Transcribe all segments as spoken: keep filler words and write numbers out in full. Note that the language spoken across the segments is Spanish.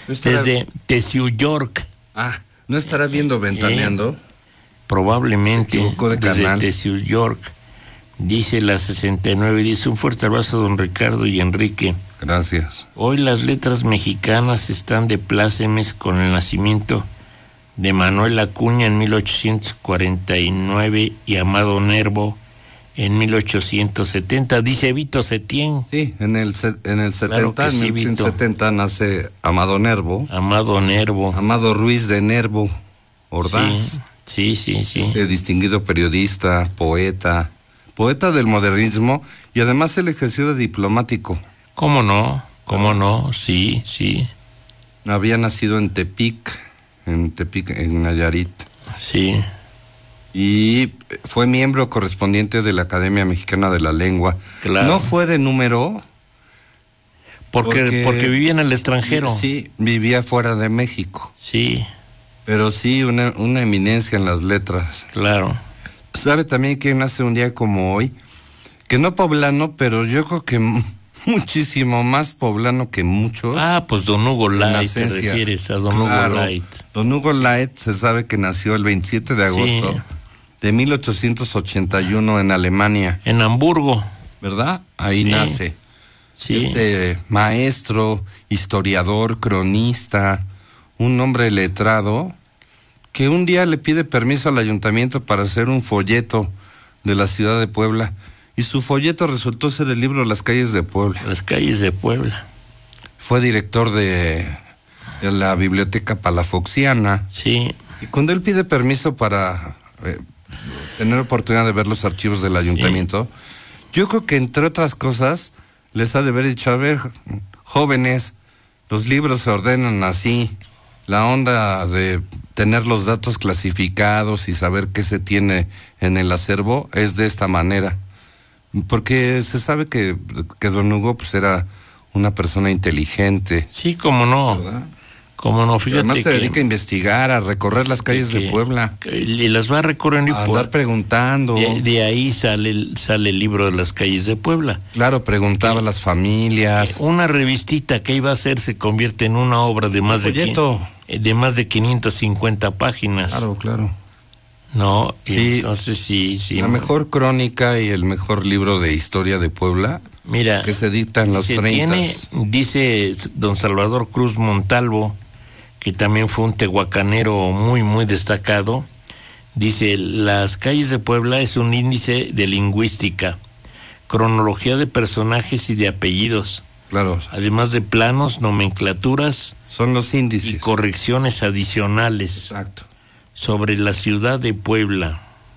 ¿No estará... desde Teciuyork. Ah, ¿no estará viendo Ventaneando? Eh, probablemente, de desde Teciuyork. Dice la sesenta y nueve, dice: un fuerte abrazo a don Ricardo y Enrique. Gracias. Hoy las letras mexicanas están de plácemes con el nacimiento de Manuel Acuña en mil ochocientos cuarenta y nueve y Amado Nervo en mil ochocientos setenta, dice Vito Setién. Sí, en el en el setenta, claro en sí, mil ochocientos setenta Vito. Nace Amado Nervo. Amado Nervo. Amado Ruiz de Nervo Ordaz. Sí, sí, sí. sí. Este distinguido periodista, poeta, poeta del modernismo, y además él ejerció de diplomático. ¿Cómo no? ¿Cómo no? Sí, sí. Había nacido en Tepic, en Tepic, en Nayarit. Sí. Y fue miembro correspondiente de la Academia Mexicana de la Lengua. Claro. No fue de número. Porque, porque, porque vivía en el extranjero. Sí, vivía fuera de México. Sí. Pero sí, una, una eminencia en las letras. Claro. ¿Sabe también quién nace un día como hoy? Que no poblano, pero yo creo que muchísimo más poblano que muchos. Ah, pues don Hugo Light, te refieres a don claro, Hugo Light. Don Hugo sí. Light se sabe que nació el veintisiete de agosto sí. de mil ochocientos ochenta y uno en Alemania. En Hamburgo. ¿Verdad? Ahí sí. nace. Sí. Este maestro, historiador, cronista, un hombre letrado, que un día le pide permiso al ayuntamiento para hacer un folleto de la ciudad de Puebla. Y su folleto resultó ser el libro Las calles de Puebla. Las calles de Puebla. Fue director de, de la biblioteca palafoxiana. Sí. Y cuando él pide permiso para eh, tener oportunidad de ver los archivos del ayuntamiento, sí. yo creo que entre otras cosas les ha de haber dicho: a ver, jóvenes, los libros se ordenan así. La onda de tener los datos clasificados y saber qué se tiene en el acervo es de esta manera. Porque se sabe que, que don Hugo pues era una persona inteligente. Sí, cómo no. ¿Verdad? Cómo no, fíjate. Además se que, dedica a investigar, a recorrer las calles que, de Puebla. Y las va recorriendo. A andar preguntando. De, de ahí sale, sale el libro de Las calles de Puebla. Claro, preguntaba que, a las familias. Una revistita que iba a ser se convierte en una obra de más, de, de más de quinientas cincuenta páginas. Claro, claro. No, sí, entonces sí, sí. La mejor crónica y el mejor libro de historia de Puebla. Mira, que se dicta en los treinta. Dice don Salvador Cruz Montalvo, que también fue un tehuacanero muy, muy destacado. Dice: Las calles de Puebla es un índice de lingüística, cronología de personajes y de apellidos. Claro. Además de planos, nomenclaturas. Son los índices. Y correcciones adicionales. Exacto. Sobre la ciudad de Puebla.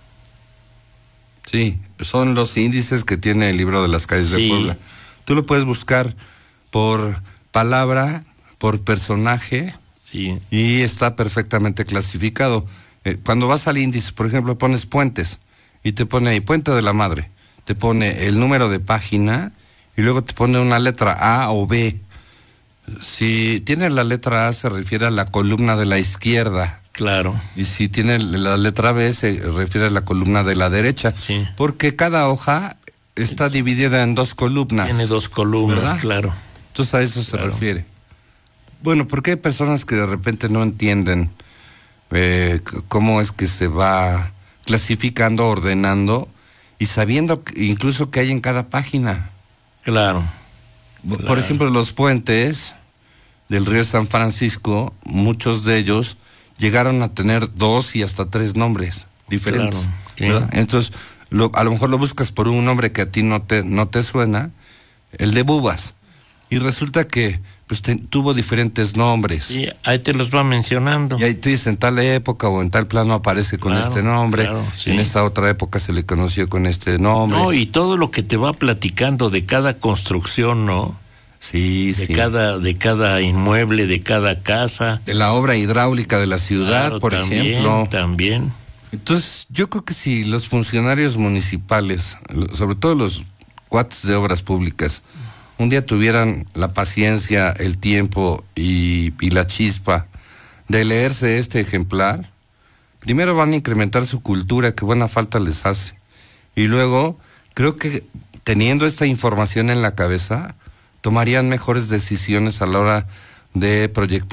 Sí, son los índices que tiene el libro de las calles sí. de Puebla. Tú lo puedes buscar por palabra, por personaje, sí. y está perfectamente clasificado. Eh, cuando vas al índice, por ejemplo, pones puentes, y te pone ahí Puente de la Madre, te pone el número de página, y luego te pone una letra A o B. Si tiene la letra A, se refiere a la columna de la izquierda. Claro. Y si tiene la letra B, se refiere a la columna de la derecha. Sí. Porque cada hoja está dividida en dos columnas. Tiene dos columnas, ¿verdad? Claro. Entonces a eso se claro. refiere. Bueno, porque hay personas que de repente no entienden eh, cómo es que se va clasificando, ordenando, y sabiendo incluso que hay en cada página. Claro. Por claro. ejemplo, los puentes del río San Francisco, muchos de ellos llegaron a tener dos y hasta tres nombres diferentes. Claro, sí. Entonces, lo, a lo mejor lo buscas por un nombre que a ti no te, no te suena, el de Bubas, y resulta que pues te, tuvo diferentes nombres. Sí, ahí te los va mencionando. Y ahí tú dices, en tal época o en tal plano aparece con claro, este nombre, claro, sí. en esta otra época se le conoció con este nombre. No, y todo lo que te va platicando de cada construcción, ¿no? Sí, de sí. cada de cada inmueble, de cada casa, de la obra hidráulica de la ciudad, claro, por también, ejemplo. También. Entonces, yo creo que si los funcionarios municipales, sobre todo los cuates de obras públicas, un día tuvieran la paciencia, el tiempo y, y la chispa de leerse este ejemplar, primero van a incrementar su cultura, que buena falta les hace. Y luego, creo que teniendo esta información en la cabeza, tomarían mejores decisiones a la hora de proyectar